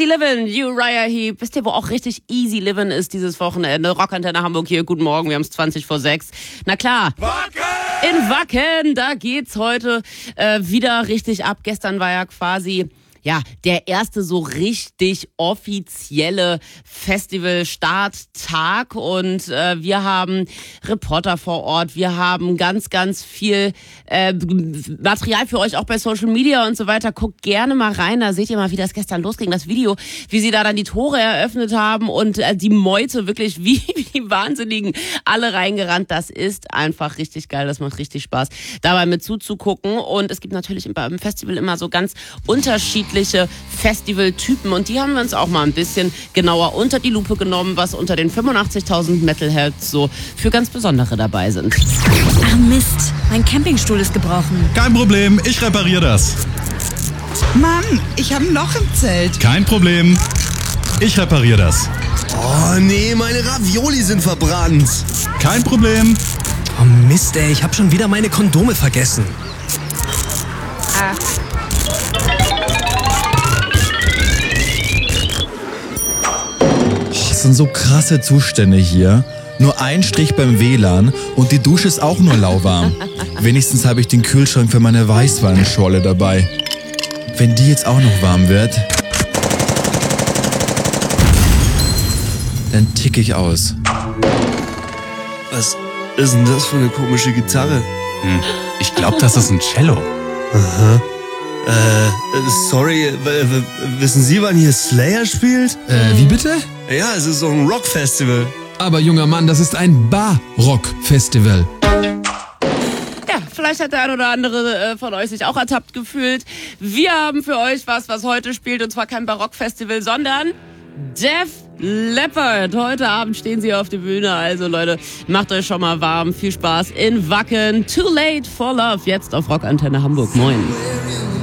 Easy Livin', Uriah Heep. Wisst ihr, wo auch richtig Easy Livin' ist dieses Wochenende? Rockantenne Hamburg hier, guten Morgen, wir haben es 20 vor 6. Na klar. Wacken! In Wacken, da geht's heute wieder richtig ab. Gestern war ja quasi der erste so richtig offizielle Festival-Starttag und wir haben Reporter vor Ort, wir haben ganz, ganz viel Material für euch auch bei Social Media und so weiter. Guckt gerne mal rein, da seht ihr mal, wie das gestern losging, das Video, wie sie da dann die Tore eröffnet haben und die Meute wirklich wie die Wahnsinnigen alle reingerannt. Das ist einfach richtig geil, das macht richtig Spaß, dabei mit zuzugucken und es gibt natürlich beim Festival immer so ganz unterschiedliche Festivaltypen und die haben wir uns auch mal ein bisschen genauer unter die Lupe genommen, was unter den 85.000 Metalheads so für ganz Besondere dabei sind. Ach Mist, mein Campingstuhl ist gebrochen. Kein Problem, ich repariere das. Mann, ich habe ein Loch im Zelt. Kein Problem, ich repariere das. Oh nee, meine Ravioli sind verbrannt. Kein Problem. Oh Mist, ey, ich habe schon wieder meine Kondome vergessen. Das sind so krasse Zustände hier. Nur ein Strich beim WLAN und die Dusche ist auch nur lauwarm. Wenigstens habe ich den Kühlschrank für meine Weißweinschorle dabei. Wenn die jetzt auch noch warm wird, dann ticke ich aus. Was ist denn das für eine komische Gitarre? Ich glaube, das ist ein Cello. Aha. Sorry, wissen Sie, wann hier Slayer spielt? Wie bitte? Ja, es ist so ein Rockfestival. Aber junger Mann, das ist ein Bar-Rock-Festival. Ja, vielleicht hat der ein oder andere von euch sich auch ertappt gefühlt. Wir haben für euch was heute spielt und zwar kein Barockfestival, sondern Def Leppard. Heute Abend stehen sie auf der Bühne, also Leute, macht euch schon mal warm. Viel Spaß in Wacken. Too Late for Love, jetzt auf Rockantenne Hamburg. Moin.